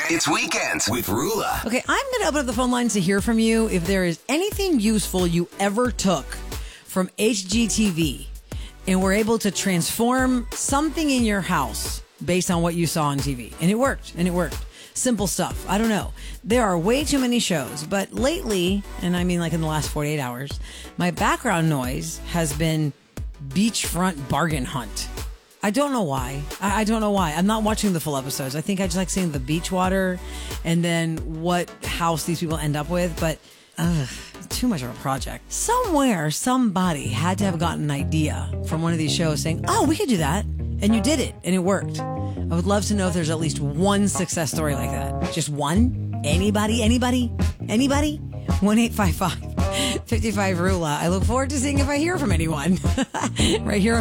It's Weekends with Rula. Okay, I'm going to open up the phone lines to hear from you if there is anything useful you ever took from HGTV and were able to transform something in your house based on what you saw on TV. And it worked. Simple stuff. I don't know. There are way too many shows, but lately, and I mean like in the last 48 hours, my background noise has been beachfront bargain hunt. I don't know why. I don't know why. I'm not watching the full episodes. I think I just like seeing the beach water and then what house these people end up with, but too much of a project. Somewhere, somebody had to have gotten an idea from one of these shows saying, oh, we could do that. And you did it, and it worked. I would love to know if there's at least one success story like that. Just one? Anybody? 1-855-55-RULA. I look forward to seeing if I hear from anyone. Right here on